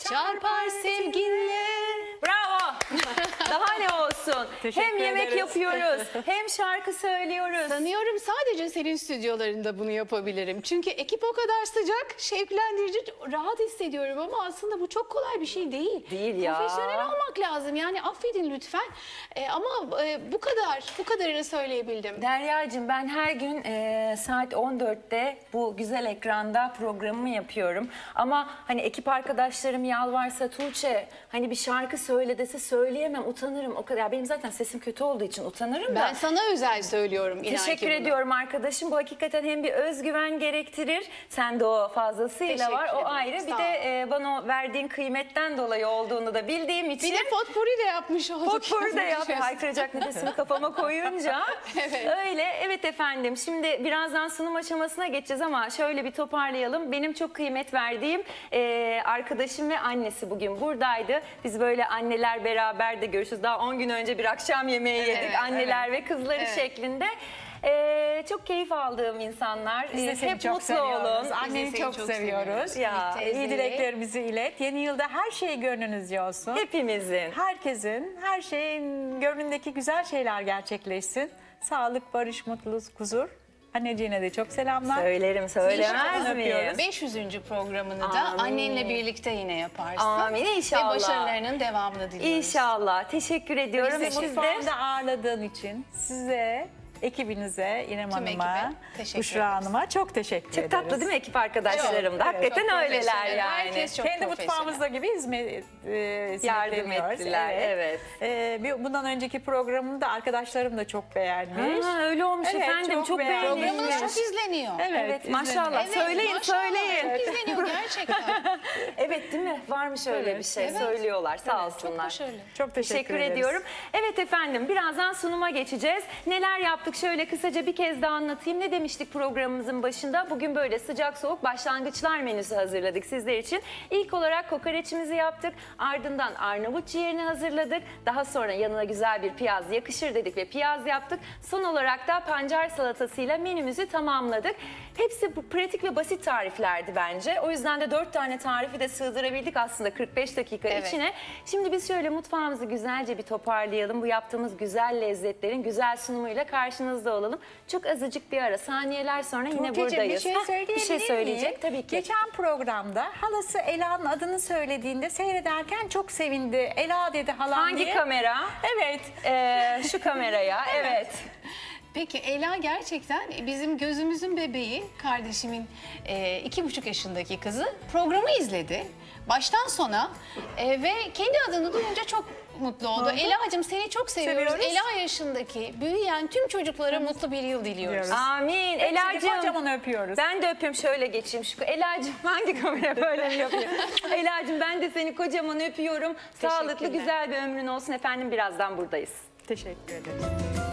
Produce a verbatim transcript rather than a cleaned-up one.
çarpar sevginle. Bravo. Daha ne olsun? Teşekkür Hem yemek ederiz. yapıyoruz, hem şarkı söylüyoruz. Sanıyorum sadece senin stüdyolarında bunu yapabilirim. Çünkü ekip o kadar sıcak, şevklendirici, rahat hissediyorum ama aslında bu çok kolay bir şey değil. Değil ya. Profesyonel olmak lazım. Yani affedin lütfen. E, ama e, bu kadar, bu kadarını söyleyebildim. Derya'cığım, ben her gün e, saat on dörtte bu güzel ekranda programımı yapıyorum. Ama hani ekip arkadaşlarım yalvarsa, Tuğçe hani bir şarkı söyle dese söyleyemem, utanırım o kadar. Benim zaten sesim kötü olduğu için utanırım da. Ben sana özel söylüyorum. inan ki Teşekkür bunu. ediyorum arkadaşım. Bu hakikaten hem bir özgüven gerektirir. Sende o fazlasıyla Teşekkür var. O ederim. ayrı. Sağ Bir ol. de e, bana o verdiğin kıymetten dolayı olduğunu da bildiğim için. Bir de potpourri de yapmış olduk. Potpourri de yap. Haykıracak nefesimi kafama koyunca. Evet. Öyle. Evet efendim. Şimdi birazdan sunum aşamasına geçeceğiz ama şöyle bir toparlayalım. Benim çok kıymet verdiğim e, arkadaşım ve annesi bugün buradaydı. Biz böyle anneler beraber de görüşürüz. Daha on gün önce bir akşam yemeği Evet, yedik. Anneler evet. ve kızları Evet. şeklinde. Ee, çok keyif aldığım insanlar. Biz de Ee, seni hep çok mutlu seviyoruz. olun. Biz de Anneni seni çok, çok seviyoruz. seviyoruz. Ya, Birlikte İyi izleyelim. dileklerimizi ilet. Yeni yılda her şey gönlünüzce olsun. Hepimizin. Herkesin, her şeyin gönlündeki güzel şeyler gerçekleşsin. Sağlık, barış, mutluluk, huzur. Anneciğine de çok selamlar. Söylerim, söylemez İnşallah miyim? öpüyoruz. beş yüzüncü programını da Amin. annenle birlikte yine yaparsın. Amin, inşallah. Ve başarılarının devamını diliyoruz. İnşallah. Teşekkür ediyorum. Bizi Siz de mutfağında ağırladığın için size, ekibinize, İrem Tüm Hanım'a, ekibe teşekkür Büşra ederiz. Hanım'a çok teşekkür ederiz. Çok tatlı değil mi ekip arkadaşlarım da? Çok, evet, Hakikaten çok öyleler profesyonel. yani. Herkes çok Kendi profesyonel. mutfağımızda gibi hizmet, e, hizmet Yardım veriyoruz. ettiler, evet. Ee, bir- bundan önceki programımı da arkadaşlarım da çok beğenmiş. Ha, öyle olmuş Evet, efendim. çok Çok, beğendim. beğenilmiş. Programınız çok izleniyor. Evet, maşallah. Evet, söyleyin, maşallah, söyleyin. Çok izleniyor gerçekten. Evet değil mi? Varmış öyle Evet. bir şey. Evet. Söylüyorlar. Sağ Evet, çok olsunlar. başarılı. Çok teşekkür, Teşekkür ederiz. ediyorum. Evet efendim, birazdan sunuma geçeceğiz. Neler yaptık şöyle kısaca bir kez daha anlatayım. Ne demiştik programımızın başında? Bugün böyle sıcak soğuk başlangıçlar menüsü hazırladık sizler için. İlk olarak kokoreçimizi yaptık. Ardından Arnavut ciğerini hazırladık. Daha sonra yanına güzel bir piyaz yakışır dedik ve piyaz yaptık. Son olarak da pancar salatasıyla menümüzü tamamladık. Hepsi bu pratik ve basit tariflerdi bence. O yüzden de dört tane tarifi de sığdırabildik aslında kırk beş dakika Evet. içine. Şimdi biz şöyle mutfağımızı güzelce bir toparlayalım. Bu yaptığımız güzel lezzetlerin güzel sunumuyla karşınızda olalım. Çok azıcık bir ara, saniyeler sonra yine Tuğçe'cim, buradayız. bir şey Hah, söyleyebilir bir şey miyim? söyleyecek tabii ki. Geçen programda halası Ela'nın adını söylediğinde seyrederken çok sevindi. Ela dedi halam Hangi diye. kamera? Evet. Ee, şu kameraya, evet. Peki Ela gerçekten bizim gözümüzün bebeği, kardeşimin e, iki buçuk yaşındaki kızı programı izledi. Baştan sona e, ve kendi adını duyunca çok mutlu oldu. Ela'cığım seni çok seviyoruz. Seviyoruz. Ela yaşındaki büyüyen tüm çocuklara mutlu bir yıl diliyoruz. Diliyoruz. Amin. Hepsini Ela'cığım. kocaman öpüyoruz. Ben de öpüyorum, şöyle geçeyim. Şu Ela'cığım hangi kamera böyle mi yapıyor? Ela'cığım ben de seni kocaman öpüyorum. Sağlıklı Teşekkürler. güzel bir ömrün olsun efendim. Birazdan buradayız. Teşekkür ederim.